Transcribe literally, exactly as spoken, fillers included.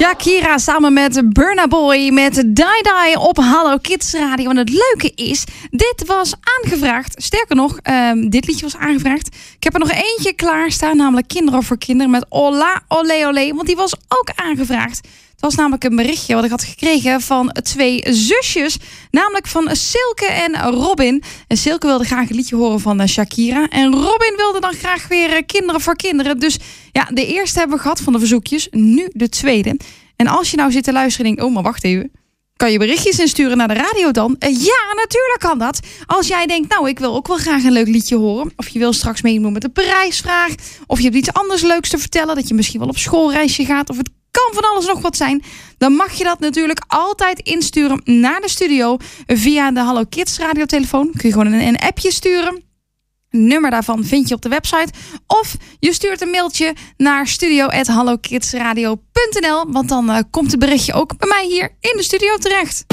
Shakira samen met Burna Boy met Die Die op Hallo Kids Radio. En het leuke is, dit was aangevraagd. Sterker nog, um, dit liedje was aangevraagd. Ik heb er nog eentje klaarstaan, namelijk Kinderen voor Kinderen met Ola Olé Olé. Want die was ook aangevraagd. Het was namelijk een berichtje wat ik had gekregen van twee zusjes. Namelijk van Silke en Robin. En Silke wilde graag een liedje horen van Shakira. En Robin wilde dan graag weer Kinderen voor Kinderen. Dus ja, de eerste hebben we gehad van de verzoekjes. Nu de tweede. En als je nou zit te luisteren en denkt, oh, maar wacht even. Kan je berichtjes insturen naar de radio dan? Uh, ja, natuurlijk kan dat. Als jij denkt, nou, ik wil ook wel graag een leuk liedje horen. Of je wil straks meedoen met de prijsvraag. Of je hebt iets anders leuks te vertellen. Dat je misschien wel op schoolreisje gaat. Of het kan van alles nog wat zijn. Dan mag je dat natuurlijk altijd insturen naar de studio. Via de Hallo Kids radiotelefoon. Kun je gewoon een, een appje sturen. Nummer daarvan vind je op de website. Of je stuurt een mailtje naar studio at hallo kids radio punt n l. Want dan uh, komt het berichtje ook bij mij hier in de studio terecht.